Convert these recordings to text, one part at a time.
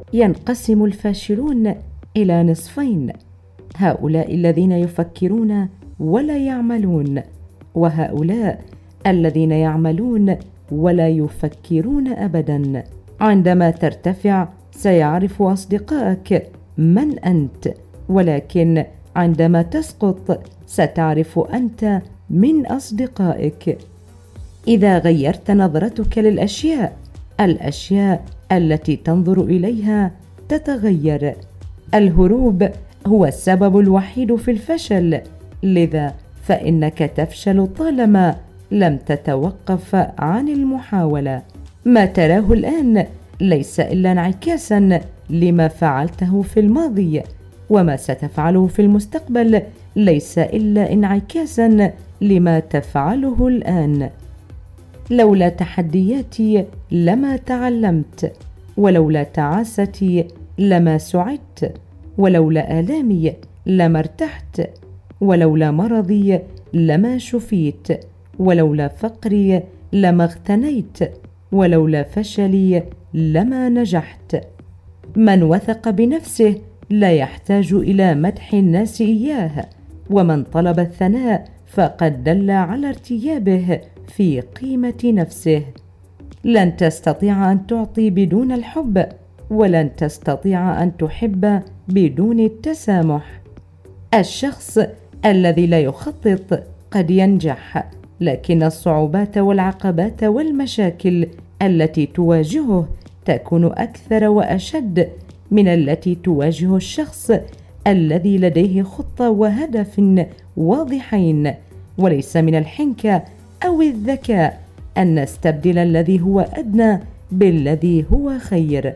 ينقسم الفاشلون إلى نصفين: هؤلاء الذين يفكرون ولا يعملون، وهؤلاء الذين يعملون ولا يفكرون أبدا. عندما ترتفع سيعرف أصدقائك من أنت، ولكن عندما تسقط ستعرف أنت من أصدقائك. إذا غيرت نظرتك للأشياء، الأشياء التي تنظر إليها تتغير. الهروب هو السبب الوحيد في الفشل، لذا فإنك تفشل طالما لم تتوقف عن المحاولة. ما تراه الآن ليس إلا انعكاسا لما فعلته في الماضي، وما ستفعله في المستقبل ليس إلا انعكاسا لما تفعله الآن. لولا تحدياتي لما تعلمت، ولولا تعاستي لما سعدت، ولولا آلامي لما ارتحت، ولولا مرضي لما شفيت، ولولا فقري لما اغتنيت، ولولا فشلي لما نجحت. من وثق بنفسه لا يحتاج إلى مدح الناس إياه، ومن طلب الثناء فقد دل على ارتيابه في قيمة نفسه. لن تستطيع أن تعطي بدون الحب، ولن تستطيع أن تحب بدون التسامح. الشخص الذي لا يخطط قد ينجح، لكن الصعوبات والعقبات والمشاكل التي تواجهه تكون أكثر وأشد من التي تواجه الشخص الذي لديه خطة وهدف واضحين. وليس من الحنكة أو الذكاء أن نستبدل الذي هو أدنى بالذي هو خير.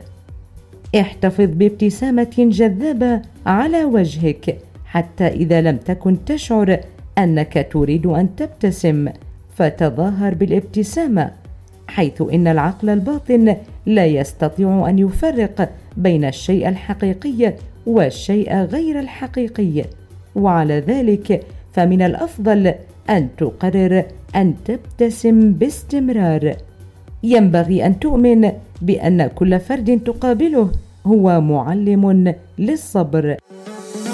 احتفظ بابتسامة جذابة على وجهك، حتى إذا لم تكن تشعر أنك تريد أن تبتسم فتظاهر بالابتسامة، حيث إن العقل الباطن لا يستطيع أن يفرق بين الشيء الحقيقي والشيء غير الحقيقي، وعلى ذلك فمن الأفضل أن تقرر أن تبتسم باستمرار. ينبغي أن تؤمن بأن كل فرد تقابله هو معلم للصبر.